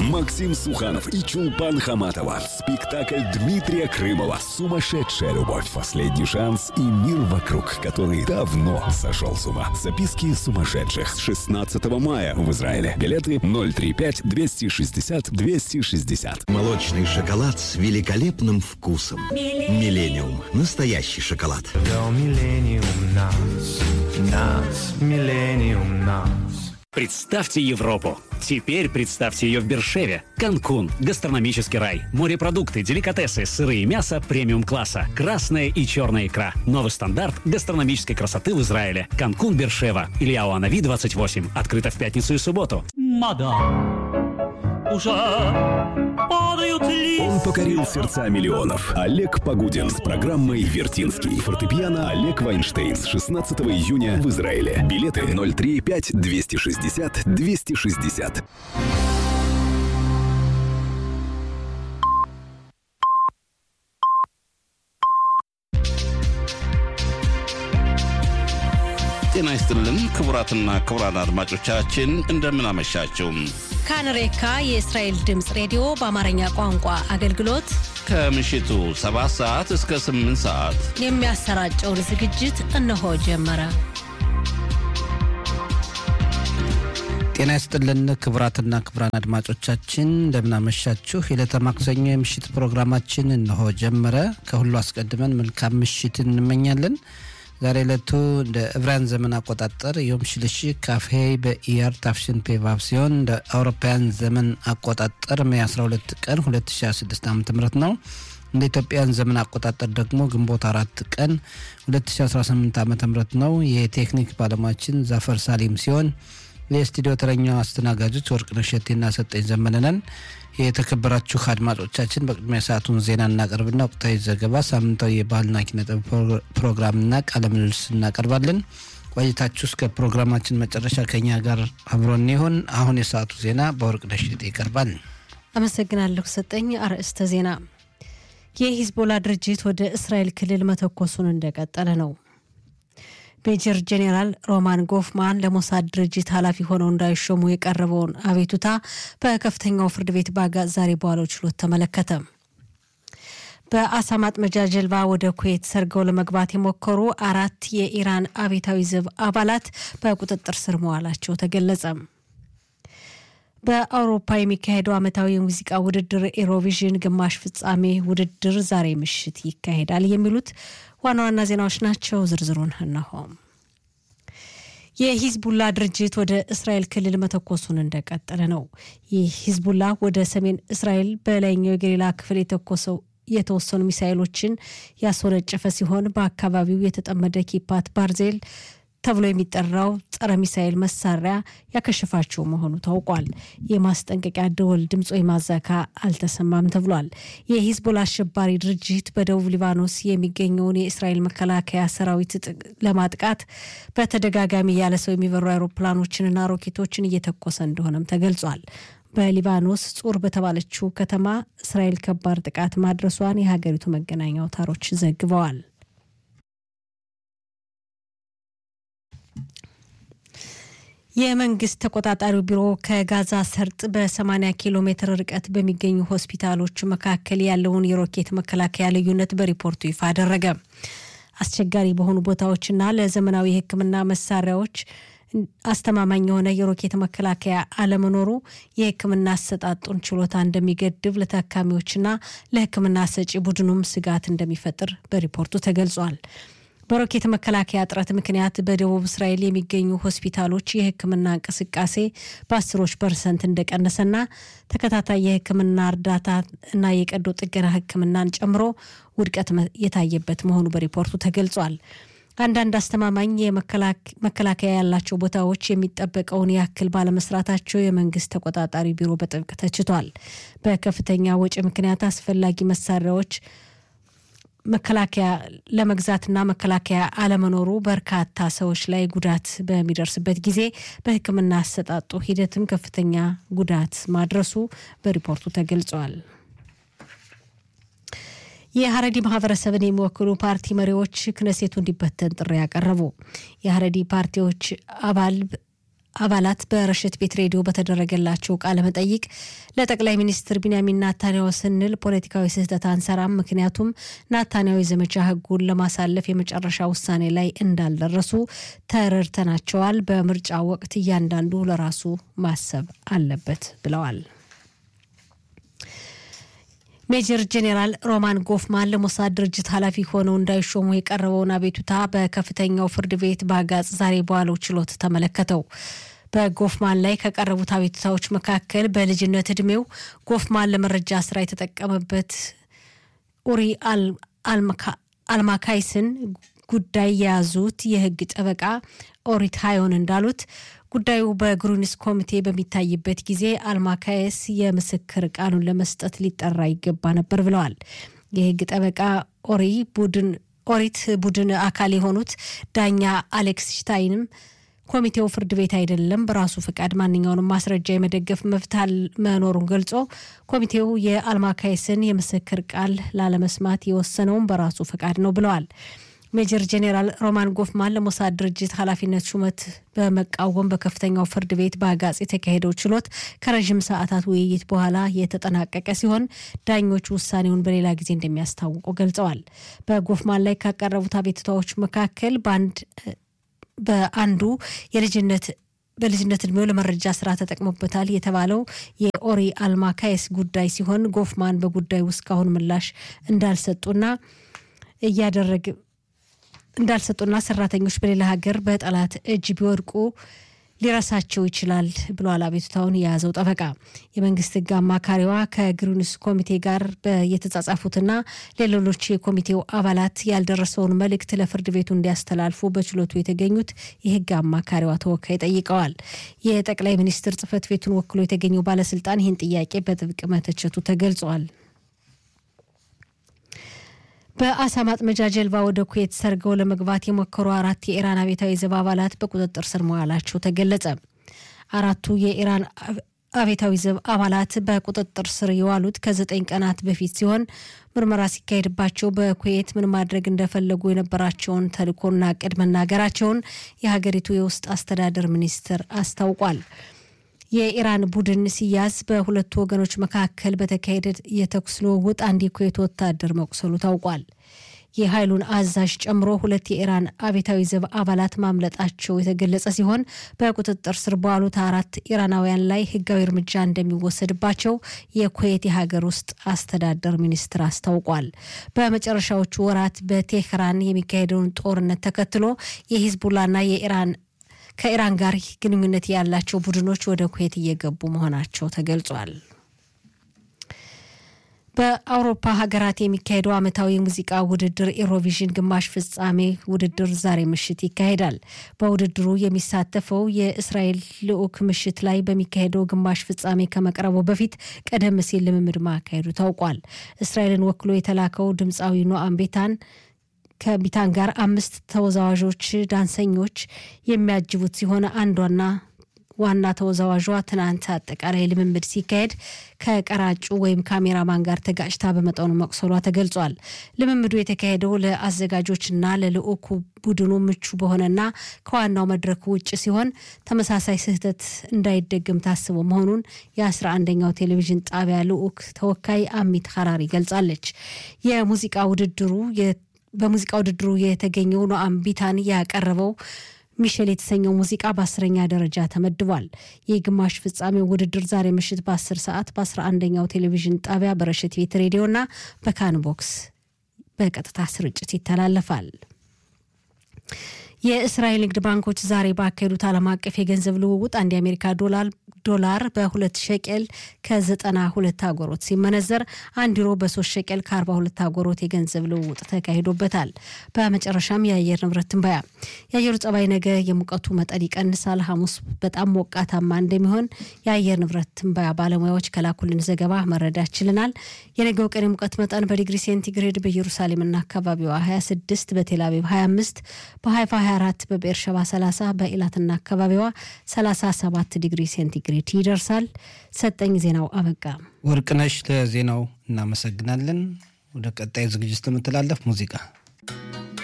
Максим Суханов и Чулпан Хаматова. Спектакль Дмитрия Крымова «Сумасшедшая любовь. Последний шанс и мир вокруг, который давно сошел с ума». Записки сумасшедших с 16 мая в Израиле. Билеты 035-260-260. Молочный шоколад с великолепным вкусом. Миллениум. Настоящий шоколад. Миллениум нас. Представьте Европу. Теперь представьте ее в Бершеве. Канкун, гастрономический рай, морепродукты, деликатесы, сыры и мясо премиум-класса, красная и черная икра. Новый стандарт гастрономической красоты в Израиле. Канкун, Бершева, Илья Уанави, 28. Открыто в пятницу и субботу. Он покорил сердца миллионов. Олег Погудин с программой «Вертинский». Фортепиано Олег Вайнштейн с 16 июня в Израиле. Билеты 035-260-260. ጤና ይስጥልን ክቡራትና ክቡራን አድማጮቻችን እንደምን አመሻችሁ። ካንሬካ የእስራኤል ድምጽ ሬዲዮ በአማርኛ ቋንቋ አገልግሎት ከምሽቱ 7 ሰዓት እስከ 8 ሰዓት የሚያሰራጨውን ዝግጅት እነሆ ጀመረ። ጤና ይስጥልን ክቡራትና ክቡራን አድማጮቻችን እንደምን አመሻችሁ። የዕለተ ማክሰኞ የምሽት ፕሮግራማችን እነሆ ጀመረ። ከሁሉ አስቀድመን መልካም ምሽት እንመኛለን። ዛሬ ዕለቱ እንደ ዕብራውያን ዘመን አቆጣጠር ዮም ሽልሽ ካፌ በኢያር ታፍሽን ፔቫቭ ሲሆን እንደ አውሮፓውያን ዘመን አቆጣጠር ሜይ 12 ቀን 2016 ዓ.ም ነው። እንደ ኢትዮጵያን ዘመን አቆጣጠር ደግሞ ግንቦት 4 ቀን 2018 ዓ.ም ነው። የቴክኒክ ባለሙያችን ዛፈር ሳሊም ሲሆን የስቱዲዮ ተረኛው አስተናጋጆች ወርቅነሽ እሸቴና ሰጠኝ ዘመነን። የተከበራችሁ አድማጮቻችን በቅድሚያ ሰዓቱን ዜና እናቀርብና ወቅታዊ ዘገባ፣ ሳምንታዊ የባህልና ኪነጥበብ ፕሮግራምና ቃለ ምልልስ እናቀርባለን። ቆይታችሁ እስከ ፕሮግራማችን መጨረሻ ከኛ ጋር አብሮን ይሁን። አሁን የሰዓቱ ዜና በወርቅነሽ እሸቴ ይቀርባል። አመሰግናለሁ ሰጠኝ። አርዕስተ ዜና። የሂዝቦላ ድርጅት ወደ እስራኤል ክልል መተኮሱን እንደቀጠለ ነው። ሜጀር ጄኔራል ሮማን ጎፍማን ለሞሳድ ድርጅት ኃላፊ ሆነው እንዳይሾሙ የቀረበውን አቤቱታ በከፍተኛው ፍርድ ቤት ባጋዝ ዛሬ በዋለው ችሎት ተመለከተ። በአሳ ማጥመጃ ጀልባ ወደ ኩዌት ሰርገው ለመግባት የሞከሩ 4 የኢራን አብዮታዊ ዘብ አባላት በቁጥጥር ስር መዋላቸው ተገለጸ። በአውሮፓ የሚካሄደው ዓመታዊ የሙዚቃ ውድድር ኢሮቪዥን ግማሽ ፍጻሜ ውድድር ዛሬ ምሽት ይካሄዳል። የሚሉት ዋና ዋና ዜናዎች ናቸው። ዝርዝሩን እነሆ። የሂዝቡላ ድርጅት ወደ እስራኤል ክልል መተኮሱን እንደቀጠለ ነው። የሂዝቡላ ወደ ሰሜን እስራኤል በላይኛው የገሊላ ክፍል የተወሰኑ ሚሳኤሎችን ያስወነጨፈ ሲሆን በአካባቢው የተጠመደ ኪፓት ባርዜል ተብሎ የሚጠራው ጸረ ሚሳኤል መሳሪያ ያከሸፋቸው መሆኑ ታውቋል። የማስጠንቀቂያ ደወል ድምጽ የማዛካ አልተሰማም ተብሏል። የሂዝቦላ አሸባሪ ድርጅት በደቡብ ሊባኖስ የሚገኘውን የእስራኤል መከላከያ ሰራዊት ለማጥቃት በተደጋጋሚ ያለ ሰው የሚበሩ አውሮፕላኖችንና ሮኬቶችን እየተኮሰ እንደሆነም ተገልጿል። በሊባኖስ ጹር በተባለችው ከተማ እስራኤል ከባድ ጥቃት ማድረሷን የሀገሪቱ መገናኛ አውታሮች ዘግበዋል። የመንግስት ተቆጣጣሪው ቢሮ ከጋዛ ሰርጥ በ80 ኪሎ ሜትር ርቀት በሚገኙ ሆስፒታሎች መካከል ያለውን የሮኬት መከላከያ ልዩነት በሪፖርቱ ይፋ አደረገ። አስቸጋሪ በሆኑ ቦታዎችና ለዘመናዊ ሕክምና መሳሪያዎች አስተማማኝ የሆነ የሮኬት መከላከያ አለመኖሩ የሕክምና አሰጣጡን ችሎታ እንደሚገድብ ለታካሚዎችና ለሕክምና ሰጪ ቡድኑም ስጋት እንደሚፈጥር በሪፖርቱ ተገልጿል። በሮኬት መከላከያ እጥረት ምክንያት በደቡብ እስራኤል የሚገኙ ሆስፒታሎች የሕክምና እንቅስቃሴ በ10% እንደቀነሰና ተከታታይ የሕክምና እርዳታ እና የቀዶ ጥገና ሕክምናን ጨምሮ ውድቀት የታየበት መሆኑ በሪፖርቱ ተገልጿል። አንዳንድ አስተማማኝ የመከላከያ ያላቸው ቦታዎች የሚጠበቀውን ያክል ባለመስራታቸው የመንግስት ተቆጣጣሪ ቢሮ በጥብቅ ተችቷል። በከፍተኛ ወጪ ምክንያት አስፈላጊ መሳሪያዎች መከላከያ ለመግዛትና መከላከያ አለመኖሩ በርካታ ሰዎች ላይ ጉዳት በሚደርስበት ጊዜ በሕክምና አሰጣጡ ሂደትም ከፍተኛ ጉዳት ማድረሱ በሪፖርቱ ተገልጿል። የሐረዲ ማህበረሰብን የሚወክሉ ፓርቲ መሪዎች ክነሴቱ እንዲበተን ጥሪ ያቀረቡ። የሐረዲ ፓርቲዎች አባላት በረሽት ቤት ሬዲዮ በተደረገላቸው ቃለ መጠይቅ ለጠቅላይ ሚኒስትር ቢንያሚን ኔታንያሁ ስንል ፖለቲካዊ ስህተት አንሰራም፣ ምክንያቱም ኔታንያሁ የዘመቻ ህጉን ለማሳለፍ የመጨረሻ ውሳኔ ላይ እንዳልደረሱ ተረድተናቸዋል። በምርጫ ወቅት እያንዳንዱ ለራሱ ማሰብ አለበት ብለዋል። ሜጀር ጄኔራል ሮማን ጎፍማን ለሞሳድ ድርጅት ኃላፊ ሆነው እንዳይሾሙ የቀረበውን አቤቱታ በከፍተኛው ፍርድ ቤት በአጋጽ ዛሬ በዋለው ችሎት ተመለከተው። በጎፍማን ላይ ከቀረቡት አቤቱታዎች መካከል በልጅነት እድሜው ጎፍማን ለመረጃ ስራ የተጠቀመበት ኡሪ አልማካይስን ጉዳይ የያዙት የህግ ጠበቃ ኦሪት ሃዮን እንዳሉት ጉዳዩ በግሩኒስ ኮሚቴ በሚታይበት ጊዜ አልማካይስ የምስክር ቃሉን ለመስጠት ሊጠራ ይገባ ነበር ብለዋል። የህግ ጠበቃ ኦሪት ቡድን አካል የሆኑት ዳኛ አሌክስ ሽታይንም ኮሚቴው ፍርድ ቤት አይደለም፣ በራሱ ፍቃድ ማንኛውንም ማስረጃ የመደገፍ መብት መኖሩን ገልጾ ኮሚቴው የአልማካይስን የምስክር ቃል ላለመስማት የወሰነውን በራሱ ፍቃድ ነው ብለዋል። ሜጀር ጄኔራል ሮማን ጎፍማን ለሞሳድ ድርጅት ኃላፊነት ሹመት በመቃወም በከፍተኛው ፍርድ ቤት በአጋጽ የተካሄደው ችሎት ከረጅም ሰዓታት ውይይት በኋላ የተጠናቀቀ ሲሆን ዳኞች ውሳኔውን በሌላ ጊዜ እንደሚያስታውቁ ገልጸዋል። በጎፍማን ላይ ካቀረቡት አቤቱታዎች መካከል በአንዱ በልጅነት እድሜው ለመረጃ ስራ ተጠቅሞበታል የተባለው የኦሪ አልማካይስ ጉዳይ ሲሆን ጎፍማን በጉዳዩ እስካሁን ምላሽ እንዳልሰጡና ሰራተኞች በሌላ ሀገር በጠላት እጅ ቢወድቁ ሊረሳቸው ይችላል ብሏል አቤቱታውን የያዘው ጠበቃ። የመንግስት ህግ አማካሪዋ ከግሩኒስ ኮሚቴ ጋር የተጻጻፉትና ሌሎች የኮሚቴው አባላት ያልደረሰውን መልእክት ለፍርድ ቤቱ እንዲያስተላልፉ በችሎቱ የተገኙት የህግ አማካሪዋ ተወካይ ጠይቀዋል። የጠቅላይ ሚኒስትር ጽህፈት ቤቱን ወክሎ የተገኘው ባለስልጣን ይህን ጥያቄ በጥብቅ መተቸቱ ተገልጿል። በአሳ ማጥመጃ ጀልባ ወደ ኩዌት ሰርገው ለመግባት የሞከሩ 4 የኢራን አብዮታዊ ዘብ አባላት በቁጥጥር ስር መዋላቸው ተገለጸ። 4ቱ የኢራን አብዮታዊ ዘብ አባላት በቁጥጥር ስር የዋሉት ከ9 ቀናት በፊት ሲሆን ምርመራ ሲካሄድባቸው በኩዌት ምን ማድረግ እንደፈለጉ የነበራቸውን ተልእኮና ዕቅድ መናገራቸውን የሀገሪቱ የውስጥ አስተዳደር ሚኒስትር አስታውቋል። የኢራን ቡድን ሲያዝ በሁለቱ ወገኖች መካከል በተካሄደ የተኩስ ልውውጥ አንድ የኩዌት ወታደር መቁሰሉ ታውቋል። የኃይሉን አዛዥ ጨምሮ 2 የኢራን አብዮታዊ ዘብ አባላት ማምለጣቸው የተገለጸ ሲሆን በቁጥጥር ስር በዋሉት 4 ኢራናውያን ላይ ህጋዊ እርምጃ እንደሚወሰድባቸው የኩዌት የሀገር ውስጥ አስተዳደር ሚኒስትር አስታውቋል። በመጨረሻዎቹ ወራት በቴህራን የሚካሄደውን ጦርነት ተከትሎ የሂዝቡላና ከኢራን ጋር ግንኙነት ያላቸው ቡድኖች ወደ ኩዌት እየገቡ መሆናቸው ተገልጿል። በአውሮፓ ሀገራት የሚካሄደው ዓመታዊ ሙዚቃ ውድድር ኢሮቪዥን ግማሽ ፍጻሜ ውድድር ዛሬ ምሽት ይካሄዳል። በውድድሩ የሚሳተፈው የእስራኤል ልዑክ ምሽት ላይ በሚካሄደው ግማሽ ፍጻሜ ከመቅረቡ በፊት ቀደም ሲል ልምምድ ማካሄዱ ታውቋል። እስራኤልን ወክሎ የተላከው ድምፃዊ ኖአም ከቢታን ጋር 5 ተወዛዋዦች ዳንሰኞች የሚያጅቡት ሲሆን ዋና ተወዛዋጇ ትናንት አጠቃላይ ልምምድ ሲካሄድ ከቀራጩ ወይም ካሜራማን ጋር ተጋጭታ በመጠኑ መቁሰሏ ተገልጿል። ልምምዱ የተካሄደው ለአዘጋጆችና ለልዑኩ ቡድኑ ምቹ በሆነና ከዋናው መድረክ ውጭ ሲሆን ተመሳሳይ ስህተት እንዳይደገም ታስቦ መሆኑን የ11ኛው ቴሌቪዥን ጣቢያ ልዑክ ተወካይ አሚት ሐራሪ ገልጻለች። በሙዚቃ ውድድሩ የተገኘው ኖአም ቢታን ያቀረበው ሚሼል የተሰኘው ሙዚቃ በ10ኛ ደረጃ ተመድቧል። የግማሽ ፍጻሜው ውድድር ዛሬ ምሽት በ10 ሰዓት በ11ኛው ቴሌቪዥን ጣቢያ በረሽት ቤት ሬዲዮና በካን ቦክስ በቀጥታ ስርጭት ይተላለፋል። የእስራኤል ንግድ ባንኮች ዛሬ ባካሄዱት ዓለም አቀፍ የገንዘብ ልውውጥ አንድ የአሜሪካ ዶላር በ2 ሸቄል ከ92 አጎሮት ሲመነዘር 1 ዩሮ በ3 ሸቄል ከ42 አጎሮት የገንዘብ ልውውጥ ተካሂዶበታል። በመጨረሻም የአየር ንብረት ትንበያ። የአየሩ ጸባይ ነገ የሙቀቱ መጠን ይቀንሳል። ሐሙስ በጣም ሞቃታማ እንደሚሆን የአየር ንብረት ትንበያ ባለሙያዎች ከላኩልን ዘገባ መረዳት ችለናል። የነገው ቀን የሙቀት መጠን በዲግሪ ሴንቲግሬድ በኢየሩሳሌምና አካባቢዋ 26፣ በቴል አቪቭ 25፣ በሃይፋ 24፣ በቤርሸባ 30፣ በኢላትና አካባቢዋ 37 ዲግሪ ሴንቲግሬድ ይደርሳል። ሰጠኝ ዜናው አበቃ። ወርቅነሽ ለዜናው እናመሰግናለን። ወደ ቀጣይ ዝግጅት ተመተላለፍ ሙዚቃ